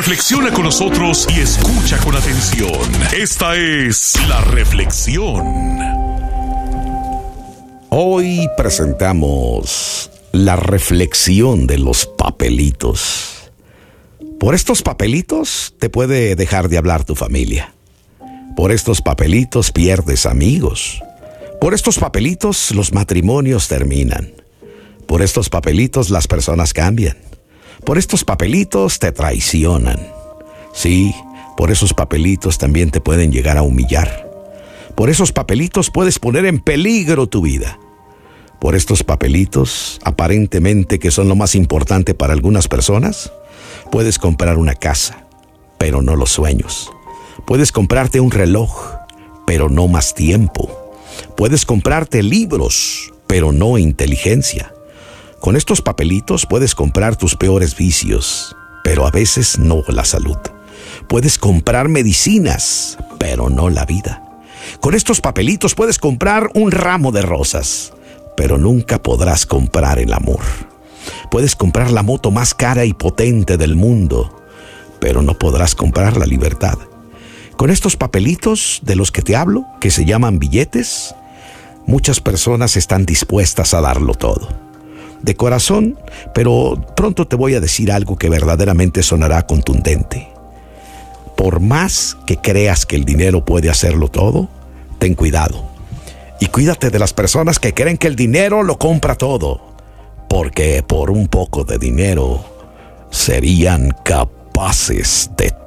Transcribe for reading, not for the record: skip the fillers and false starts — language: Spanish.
Reflexiona con nosotros y escucha con atención. Esta es La Reflexión. Hoy presentamos la reflexión de los papelitos. Por estos papelitos te puede dejar de hablar tu familia. Por estos papelitos pierdes amigos. Por estos papelitos los matrimonios terminan. Por estos papelitos las personas cambian. Por estos papelitos te traicionan. Sí, por esos papelitos también te pueden llegar a humillar. Por esos papelitos puedes poner en peligro tu vida. Por estos papelitos, aparentemente que son lo más importante para algunas personas, puedes comprar una casa, pero no los sueños. Puedes comprarte un reloj, pero no más tiempo. Puedes comprarte libros, pero no inteligencia. Con estos papelitos puedes comprar tus peores vicios, pero a veces no la salud. Puedes comprar medicinas, pero no la vida. Con estos papelitos puedes comprar un ramo de rosas, pero nunca podrás comprar el amor. Puedes comprar la moto más cara y potente del mundo, pero no podrás comprar la libertad. Con estos papelitos de los que te hablo, que se llaman billetes, muchas personas están dispuestas a darlo todo. De corazón, pero pronto te voy a decir algo que verdaderamente sonará contundente. Por más que creas que el dinero puede hacerlo todo, ten cuidado. Y cuídate de las personas que creen que el dinero lo compra todo, porque por un poco de dinero serían capaces de